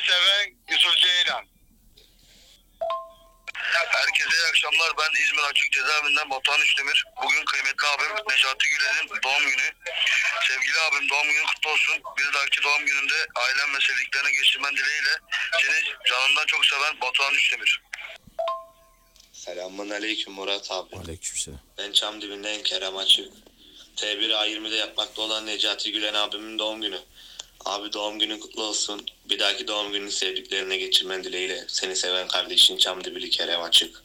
seven Yusuf Ceylan. Herkese iyi akşamlar. Ben İzmir Açık Cezaevinden Batuhan Üçdemir. Bugün kıymetli abim Necati Gülen'in doğum günü. Sevgili abim, doğum günün kutlu olsun. Bir dahaki doğum gününde ailen ve sevdiklerine geçirmen dileğiyle seni canından çok seven Batuhan Üçdemir. Selamun aleyküm Murat abi. Aleykümselam. Ben Çamdibi'nden Kerem Açık. T1 A20'de yapmakta olan Necati Gülen abimin doğum günü. Abi doğum günün kutlu olsun. Bir dahaki doğum gününü sevdiklerine geçirmen dileğiyle seni seven kardeşin Çamdibili Kerem Açık.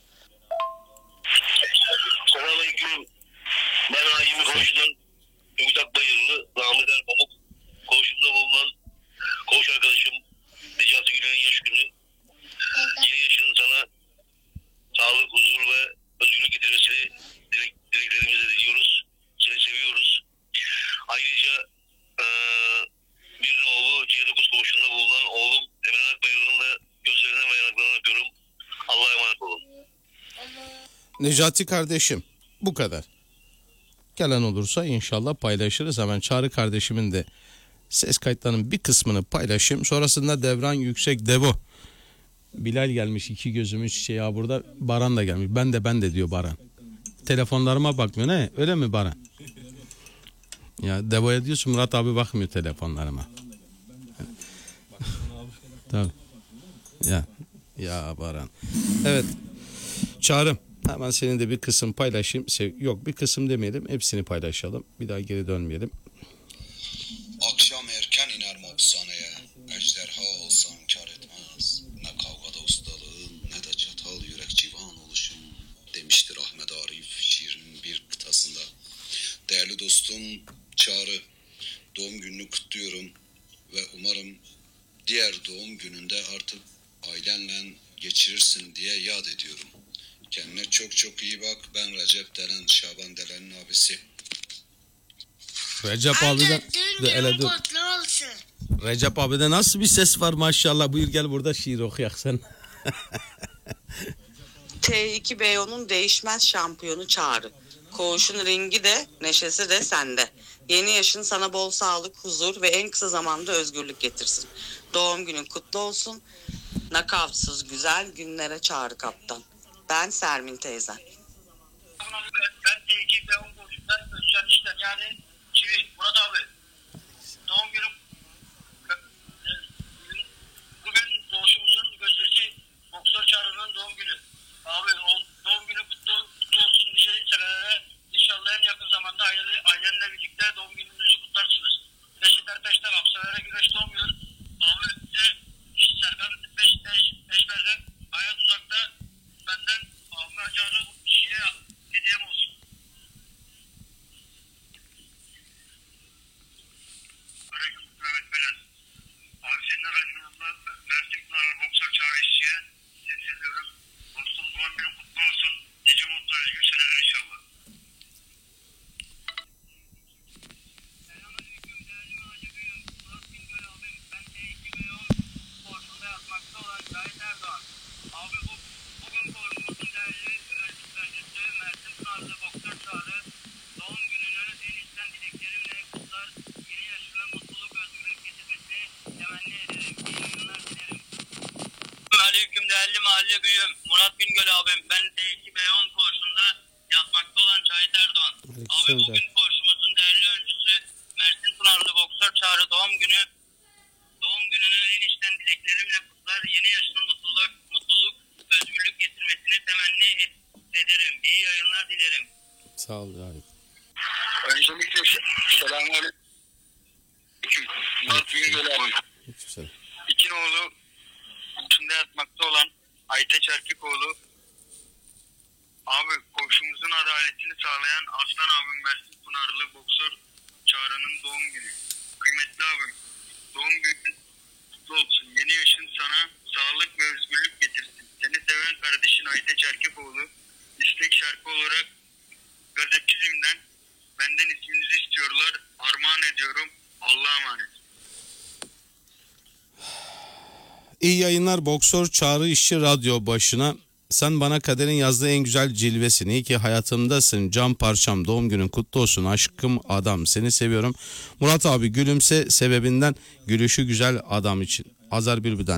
Selamünaleyküm. Ben A20 komşudan Ümit Akbayırlı, Rahmet Erpamuk. Komşumda bulunan komşu arkadaşım Necati Gülen'in yaş günü. Yeni yaşının sana sağlık, huzur ve özgürlük getirmesini dileklerimizi diliyoruz. Seni seviyoruz. Ayrıca bir oğlu C9 komşunda bulunan oğlum Emre Akbayırlı'nın da gözlerinden ve yanaklarından öpüyorum. Allah'a emanet olun. Necati kardeşim, bu kadar. Gelen olursa inşallah paylaşırız. Hemen Çağrı kardeşimin de ses kayıtlarının bir kısmını paylaşayım. Sonrasında Devran Yüksek Devo. Bilal gelmiş, iki gözümün çiçeği burada. Baran da gelmiş. Ben de diyor Baran. Telefonlarıma bakmıyor, ne? Öyle mi Baran? Ya Devo'ya diyorsun, Murat abi bakmıyor telefonlarıma. Tabii. Ya Baran. Evet. Çağrım. Hemen senin de bir kısım paylaşayım. Yok, bir kısım demeyelim. Hepsini paylaşalım. Bir daha geri dönmeyelim. Akşam erken iner hapishaneye. Ejderha olsam kar etmez. Ne kavgada ustalığın ne de çatal yürek civan oluşum demiştir Ahmet Arif şiirinin bir kıtasında. Değerli dostum Çağrı, doğum gününü kutluyorum ve umarım diğer doğum gününde artık ailenle geçirirsin diye yad ediyorum. Kendine çok çok iyi bak. Ben Recep Delen, Şaban Delen'in abisi. Recep abiden Recep abide nasıl bir ses var maşallah. Buyur gel burada şiir okuyak sen. T2BO'nun değişmez şampiyonu Çağrı. Koğuşun ringi de neşesi de sende. Yeni yaşın sana bol sağlık, huzur ve en kısa zamanda özgürlük getirsin. Doğum günün kutlu olsun. Nakavtsız güzel günlere Çağrı kaptan. Ben Sermin teyzen. Ben T2B10 koşudan Özcan İşten, yani Çivi, Murat abi. Doğum günüm bugün doğuşumuzun gözdesi Boksör Çağrı'nın doğum günü. Abi doğum günü kutlu olsun nice senelere. İnşallah en yakın zamanda ailenle birlikte doğum gününüzü kutlarsınız. Reşit Ertaş'tan Aksever'e güneş doğmuyor. Abi de Serkan Beşber'den hayat uzakta benden almayacağını kişiye hediyem olsun. Aleyküm Mehmet Belen. Abi senin aracınızla Mersin Pınarlı Boksör Çağrı İşçi'ye sesleniyorum. Dostum doğum günün kutlu olsun. Nice mutlu özgür seneler inşallah. Selamünaleyküm değerli macibiyim. Murat Bingöl abim. Ben T2B10 sportunda yapmakta olan Cahit Erdoğan. Abi bugün sporcumuzun değerli öğrencisi Mersin Pınarlı Boksör Çağrı doğum gününü en içten dileklerimle kutlar. Yeni yaşına mutluluk, özgürlük getirmesini temenni ederim. İyi yayınlar dilerim. Aleyküm değerli mahalle büyüğüm. Murat Bingöl abim. Ben T2B10 koğuşunda yatmakta olan Cahit Erdoğan. Abi bugün koğuşumuzun değerli öncüsü Mersin Pınarlı Boksör Çağrı doğum günü. Doğum gününü en içten dileklerimle kutlar. Yeni yaşına mutluluk, özgürlük getirmesini temenni ederim. İyi yayınlar dilerim. Sağ ol abi. Öncelikle selamünaleyküm. Murat Bingöl abim. Güzel. İki oğlu içinde yatmakta olan Ayteç Erkekoğlu. Abi komşumuzun adaletini sağlayan Aslan abim Mersin Pınarlı Boksör Çağrı'nın doğum günü. Kıymetli abim, doğum günün kutlu olsun. Yeni yaşın sana sağlık ve özgürlük getirsin. Seni seven kardeşin Ayteç Erkekoğlu istek şarkı olarak Gazetçizim'den benden isminizi istiyorlar. Armağan ediyorum. Allah'a emanet. İyi yayınlar Boksör Çağrı İşçi radyo başına. Sen bana kaderin yazdığı en güzel cilvesin. İyi ki hayatımdasın. Can parçam, doğum günün kutlu olsun. Aşkım adam, seni seviyorum. Murat abi gülümse sebebinden, gülüşü güzel adam için. Azar Bülbül'den.